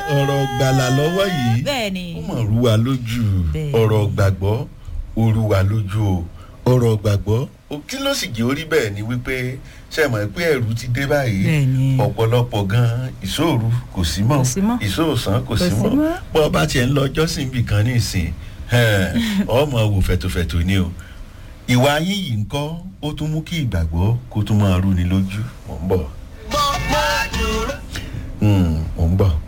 ọ̀rọ̀ gbàlà lọ́wọ́ yìí bẹ́ẹ̀ni ó mọ̀ rú wa lójú Bẹ́ẹ̀ni. ọ̀rọ̀ gbàgbọ́ ó rú wa lójú o ọ̀rọ̀ gbàgbọ́ kí ló sì jẹ́ orí bẹ́ẹ̀ ni wípé ṣe mọ̀ pé ẹ̀rù ti dé báyìí Bẹ́ẹ̀ni. ọ̀pọ̀lọpọ̀ gan ìṣòro kò sí mọ́ ìṣòsàn kò sí mọ́ bọ́ ọba tiẹ̀ ń lọ jọ́sìn bì kan ní ìsìn ọmọ wò fẹ̀tòfẹ̀tò ni o ìwà yín yìí ń kọ́ ó tún mú kí ìgbàgbọ́ kó tún máa rú ni lójú mò ń bọ̀. mò ń bọ̀.